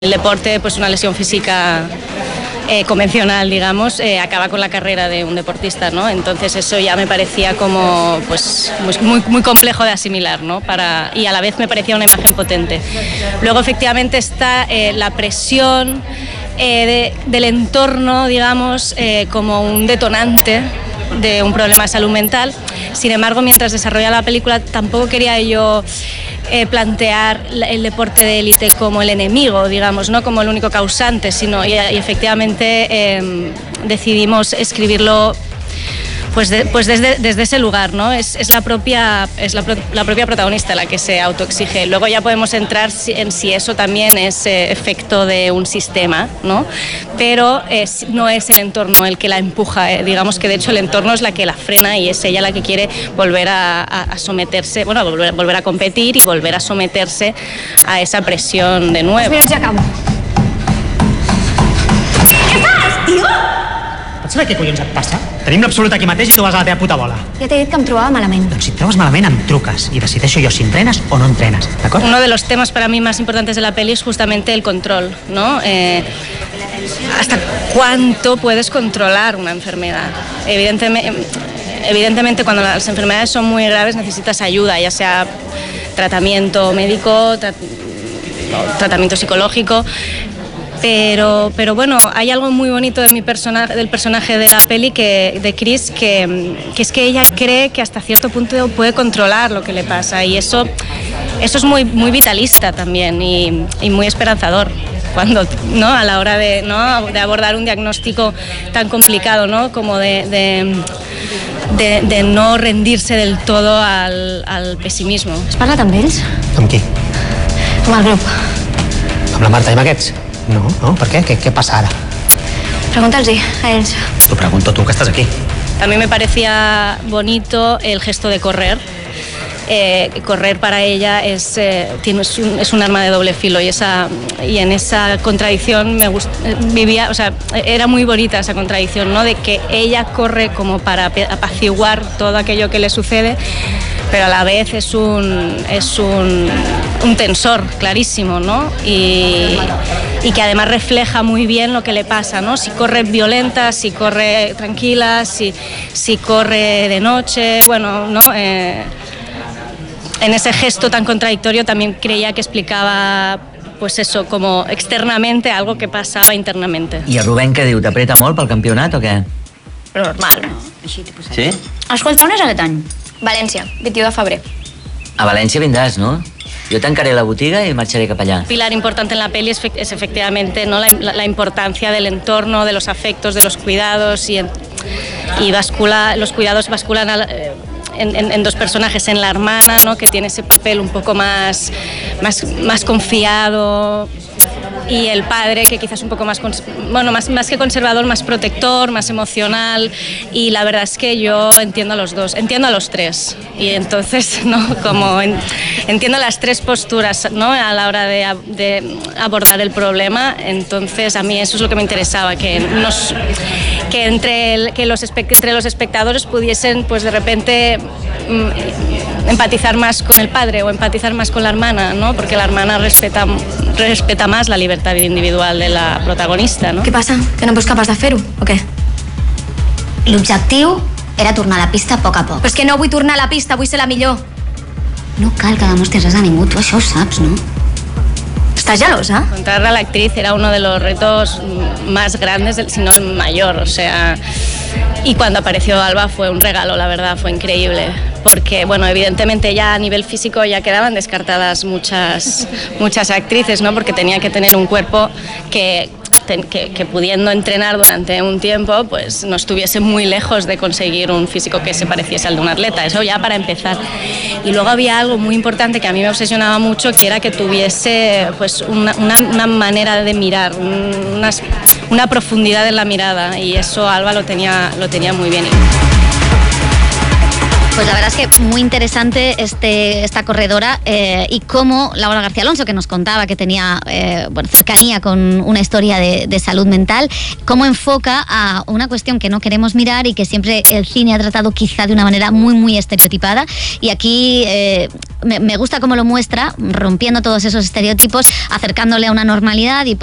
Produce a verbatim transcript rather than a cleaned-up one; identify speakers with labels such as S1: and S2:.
S1: el deporte, pues una lesión física eh, convencional, digamos, eh, acaba con la carrera de un deportista, ¿no? Entonces eso ya me parecía como, pues, muy, muy complejo de asimilar, ¿no? Para, y a la vez me parecía una imagen potente. Luego, efectivamente, está eh, la presión eh, de, del entorno, digamos, eh, como un detonante de un problema de salud mental. Sin embargo, mientras desarrollaba la película, tampoco quería yo eh, plantear el deporte de élite como el enemigo, digamos, no como el único causante, sino y, y efectivamente eh, decidimos escribirlo pues, de, pues desde, desde ese lugar, ¿no? Es, es, la, propia, es la, la propia protagonista la que se autoexige. Luego ya podemos entrar en si eso también es eh, efecto de un sistema, ¿no? Pero eh, no es el entorno el que la empuja, eh, digamos que de hecho el entorno es la que la frena y es ella la que quiere volver a, a, a someterse, bueno, volver, volver a competir y volver a someterse a esa presión de nuevo.
S2: Minuts i acabo. Què fas, tio?
S3: Pots saber què collons et passa? Tenim l'absolut aquí mateix i tu vas a la teva puta bola.
S2: Ja t'he dit que em trobava malament.
S3: Doncs si et trobes malament em truques i decideixo jo si entrenes o no entrenes, d'acord?
S1: Uno de los temas para mí más importantes de la peli es justamente el control, ¿no? Eh, ¿Hasta cuánto puedes controlar una enfermedad? Evidentemente, evidentemente cuando las enfermedades son muy graves necesitas ayuda, ya sea tratamiento médico, tra tratamiento psicológico. Pero, pero bueno, hay algo muy bonito de mi personaje, del personaje de la peli, que, de Chris, que, que es que ella cree que hasta cierto punto puede controlar lo que le pasa y eso, eso es muy, muy vitalista también y, y muy esperanzador cuando, ¿no? A la hora de, ¿no? de abordar un diagnóstico tan complicado, ¿no? Como de, de, de, de no rendirse del todo al, al pesimismo.
S2: Has parlat amb ells?
S3: Amb qui?
S2: Amb el grup.
S3: Amb la Marta i amb aquests? No, no, per què? Què, què passa ara?
S2: Pregunta'ls-hi a ells.
S3: T'ho pregunto tu, que estàs aquí.
S1: A mí me parecía bonito el gesto de correr. Eh, correr para ella es, eh, tiene, es, un, es un arma de doble filo y, esa, y en esa contradicción me gust, vivía, o sea, era muy bonita esa contradicción, ¿no? De que ella corre como para apaciguar todo aquello que le sucede, pero a la vez es un, es un, un tensor clarísimo, ¿no? Y, y que además refleja muy bien lo que le pasa, ¿no? Si corre violenta, si corre tranquila, si, si corre de noche, bueno, ¿no? Eh, en ese gesto tan contradictorio también creía que explicaba, pues eso, como externamente algo que pasaba internamente.
S4: I el Rubén què diu? T'apreta molt pel campionat o què?
S2: Però normal.
S4: Sí?
S2: Escolta, on és aquest any? València, vint-i-u de febrer.
S4: A València vindràs, no? Jo tancaré la botiga y marcharé cap allá.
S1: Un pilar importante en la peli es, es efectivamente, ¿no? la, la, la importancia del entorno, de los afectos, de los cuidados y, y bascula, los cuidados basculan a, eh, En, en, en dos personajes, en la hermana, ¿no? Que tiene ese papel un poco más, más, más confiado, y el padre que quizás un poco más, bueno, más, más que conservador, más protector, más emocional, y la verdad es que yo entiendo a los dos, entiendo a los tres, y entonces, ¿no? Como en, entiendo las tres posturas, ¿no? A la hora de, de abordar el problema, entonces a mí eso es lo que me interesaba, que, nos, que, entre, el, que los, entre los espectadores pudiesen, pues de repente, empatizar más con el padre o empatizar más con la hermana, ¿no? Porque la hermana respeta, respeta más la libertad individual de la protagonista, ¿no?
S2: Què passa? Que no ets capaç de fer-ho, o què?
S5: L'objectiu era tornar a la pista a poc a poc.
S2: Però és que no vull tornar a la pista, vull ser la millor.
S5: No cal que demostris res a ningú, tu això ho saps, no?
S2: ¿Estás gelosa?
S1: Encontrar a la actriz era uno de los retos más grandes, si no el mayor, o sea, y cuando apareció Alba fue un regalo, la verdad, fue increíble, porque, bueno, evidentemente ya a nivel físico ya quedaban descartadas muchas, muchas actrices, ¿no? Porque tenía que tener un cuerpo que... Que, que pudiendo entrenar durante un tiempo, pues no estuviese muy lejos de conseguir un físico que se pareciese al de un atleta, eso ya para empezar. Y luego había algo muy importante que a mí me obsesionaba mucho, que era que tuviese pues una, una, una manera de mirar, una, una profundidad en la mirada, y eso Alba lo tenía, lo tenía muy bien.
S6: Pues la verdad es que muy interesante este, esta corredora eh, y cómo Laura García Alonso, que nos contaba que tenía eh, bueno, cercanía con una historia de, de salud mental, cómo enfoca a una cuestión que no queremos mirar y que siempre el cine ha tratado quizá de una manera muy, muy estereotipada. Y aquí eh, me, me gusta cómo lo muestra, rompiendo todos esos estereotipos, acercándole a una normalidad y